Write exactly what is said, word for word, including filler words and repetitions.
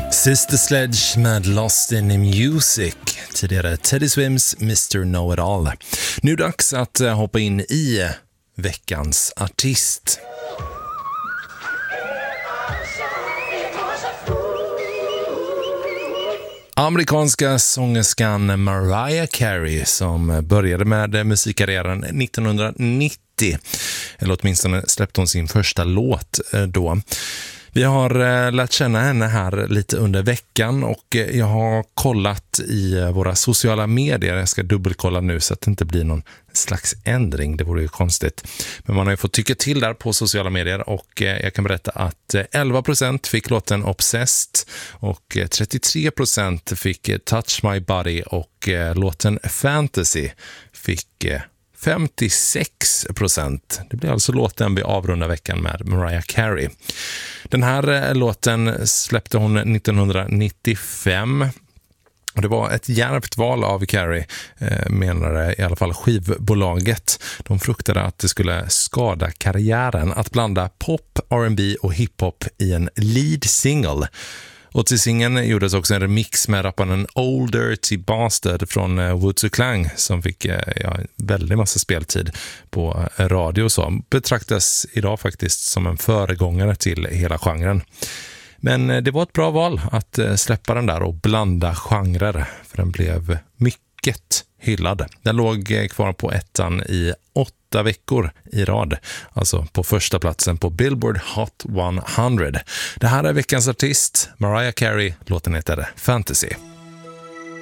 Sister Sledge med Lost in Music, tidigare Teddy Swims mister Know-It-All. Nu dags att hoppa in i veckans artist. Amerikanska sångerskan Mariah Carey som började med musikkarriären nittonhundranittio. Eller åtminstone släppte hon sin första låt då. Vi har eh, lärt känna henne här lite under veckan och eh, jag har kollat i eh, våra sociala medier. Jag ska dubbelkolla nu så att det inte blir någon slags ändring. Det vore ju konstigt. Men man har ju fått tycka till där på sociala medier och eh, jag kan berätta att eh, elva procent fick låten Obsessed och eh, trettiotre procent fick eh, Touch My Body och eh, låten Fantasy fick eh, femtiosex procent. Det blir alltså låten vi avrundar veckan med Mariah Carey. Den här eh, låten släppte hon nittonhundranittiofem. Och det var ett djärvt val av Carey, eh, menade i alla fall skivbolaget. De fruktade att det skulle skada karriären att blanda pop, R and B och hiphop i en lead single. Och till singeln gjordes också en remix med rapparen Old Dirty Bastard från uh, Wu-Tang Clan som fick uh, ja, väldigt massa speltid på uh, radio och så. Betraktas idag faktiskt som en föregångare till hela genren. Men uh, det var ett bra val att uh, släppa den där och blanda genrer, för den blev mycket hyllad. Den låg uh, kvar på ettan i åtta veckor i rad, alltså på första platsen på Billboard Hot hundra. Det här är veckans artist, Mariah Carey, låten heter Fantasy.